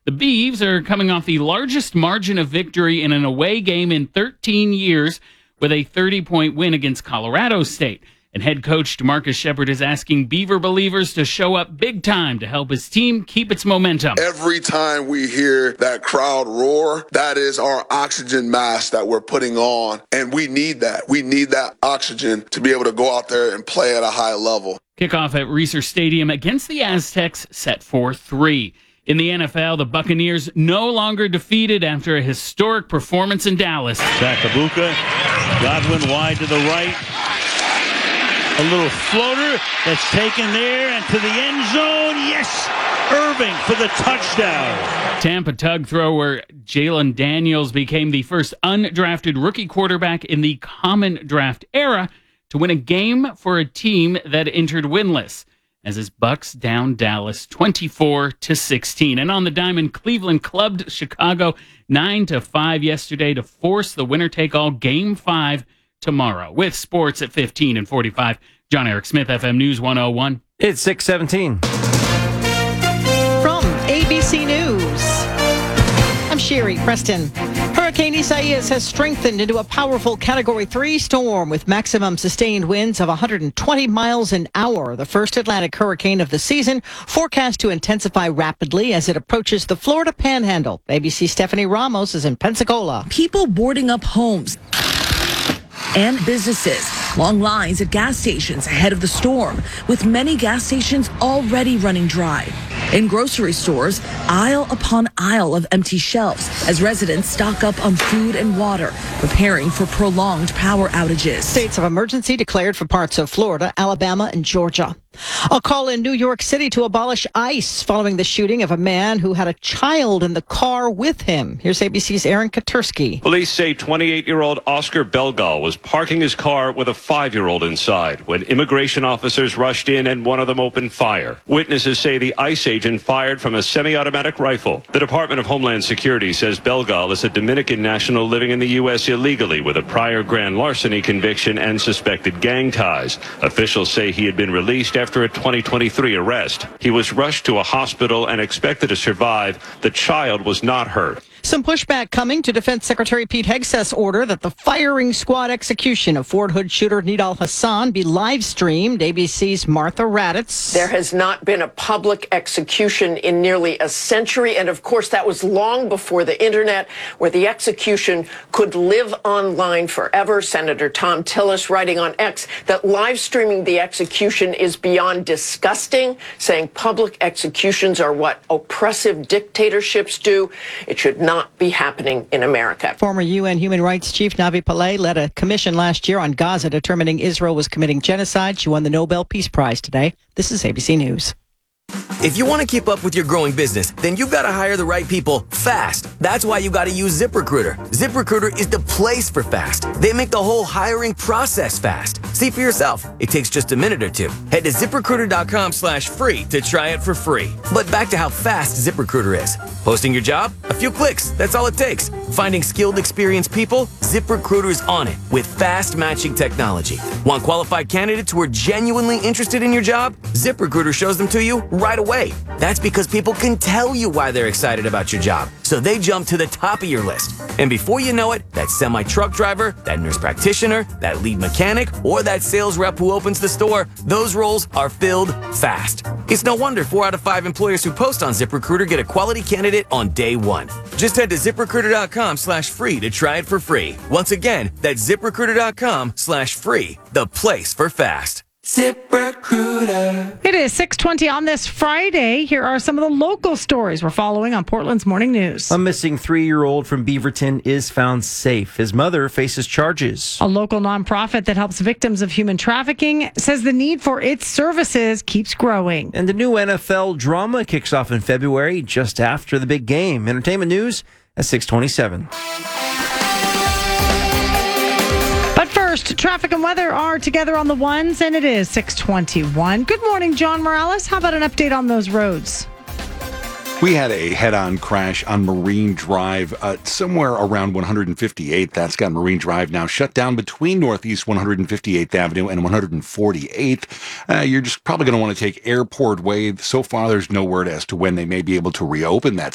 The Beavs are coming off the largest margin of victory in an away game in 13 years with a 30-point win against Colorado State. And head coach DeMarcus Shepard is asking Beaver believers to show up big time to help his team keep its momentum. Every time we hear that crowd roar, that is our oxygen mask that we're putting on. And we need that. We need that oxygen to be able to go out there and play at a high level. Kickoff at Reser Stadium against the Aztecs set for 3. In the NFL, the Buccaneers no longer defeated after a historic performance in Dallas. Sakabuka, Godwin wide to the right. A little floater that's taken there and to the end zone. Yes, Irving for the touchdown. Tampa tug thrower Jalen Daniels became the first undrafted rookie quarterback in the common draft era to win a game for a team that entered winless, as his Bucks down Dallas 24-16. And on the diamond, Cleveland clubbed Chicago 9-5 yesterday to force the winner-take-all Game 5 tomorrow. With sports at 15 and 45, John Eric Smith, FM News 101. It's 6:17. From ABC News, I'm Sherry Preston. Hurricane Isaias has strengthened into a powerful Category 3 storm with maximum sustained winds of 120 miles an hour. The first Atlantic hurricane of the season, forecast to intensify rapidly as it approaches the Florida Panhandle. ABC Stephanie Ramos is in Pensacola. People boarding up homes and businesses. Long lines at gas stations ahead of the storm, with many gas stations already running dry. In grocery stores, aisle upon aisle of empty shelves as residents stock up on food and water, preparing for prolonged power outages. States of emergency declared for parts of Florida, Alabama, and Georgia. A call in New York City to abolish ICE following the shooting of a man who had a child in the car with him. Here's ABC's Aaron Katursky. Police say 28-year-old Oscar Belgal was parking his car with a 5-year-old inside when immigration officers rushed in and one of them opened fire. Witnesses say the ICE agent fired from a semi-automatic rifle. The Department of Homeland Security says Belgal is a Dominican national living in the U.S. illegally with a prior grand larceny conviction and suspected gang ties. Officials say he had been released after a 2023 arrest. He was rushed to a hospital and expected to survive. The child was not hurt. Some pushback coming to Defense Secretary Pete Hegseth's order that the firing squad execution of Fort Hood shooter Nidal Hassan be live streamed. ABC's Martha Raddatz. There has not been a public execution in nearly a century. And of course, that was long before the internet, where the execution could live online forever. Senator Thom Tillis writing on X that live streaming the execution is beyond disgusting, saying public executions are what oppressive dictatorships do. It should not be happening in America. Former UN Human Rights Chief Navi Pillay led a commission last year on Gaza determining Israel was committing genocide. She won the Nobel Peace Prize today. This is ABC News. If you want to keep up with your growing business, then you've got to hire the right people fast. That's why you got to use ZipRecruiter. ZipRecruiter is the place for fast. They make the whole hiring process fast. See for yourself. It takes just a minute or two. Head to ZipRecruiter.com/free to try it for free. But back to how fast ZipRecruiter is. Posting your job? A few clicks. That's all it takes. Finding skilled, experienced people? ZipRecruiter's on it with fast matching technology. Want qualified candidates who are genuinely interested in your job? ZipRecruiter shows them to you right away. That's because people can tell you why they're excited about your job. So they jump to the top of your list. And before you know it, that semi-truck driver, that nurse practitioner, that lead mechanic, or that sales rep who opens the store, those roles are filled fast. It's no wonder 4 out of 5 employers who post on ZipRecruiter get a quality candidate on day one. Just head to ZipRecruiter.com/free to try it for free. Once again, that's ZipRecruiter.com/free, the place for fast. ZipRecruiter. It is 6:20 on this Friday. Here are some of the local stories we're following on Portland's Morning News. A missing 3-year-old from Beaverton is found safe. His mother faces charges. A local nonprofit that helps victims of human trafficking says the need for its services keeps growing. And the new NFL drama kicks off in February, just after the big game. Entertainment news at 6:27. But first, traffic and weather are together on the ones, and it is 6:21. Good morning, John Morales. How about an update on those roads? We had a head-on crash on Marine Drive somewhere around 158th. That's got Marine Drive now shut down between Northeast 158th Avenue and 148th. You're just probably going to want to take Airport Way. So far, there's no word as to when they may be able to reopen that